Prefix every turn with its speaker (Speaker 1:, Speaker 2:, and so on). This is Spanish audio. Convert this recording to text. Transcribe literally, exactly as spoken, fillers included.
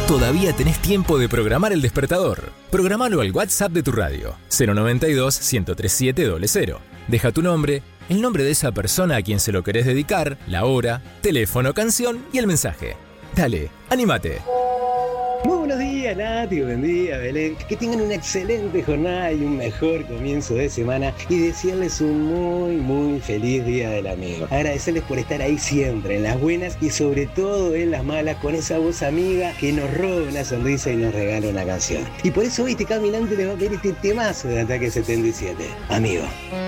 Speaker 1: Todavía tenés tiempo de programar el despertador. Programalo al WhatsApp de tu radio, cero noventa y dos, ciento treinta y siete, cero cero. Deja tu nombre, el nombre de esa persona a quien se lo querés dedicar, la hora, teléfono, canción y el mensaje. Dale, anímate.
Speaker 2: Muy buenos días, Nati, buen día, Belén. Que tengan una excelente jornada y un mejor comienzo de semana y desearles un muy, muy feliz Día del Amigo. Agradecerles por estar ahí siempre, en las buenas y sobre todo en las malas, con esa voz amiga que nos roba una sonrisa y nos regala una canción. Y por eso hoy este caminante les va a pedir este temazo de Ataque setenta y siete. Amigo.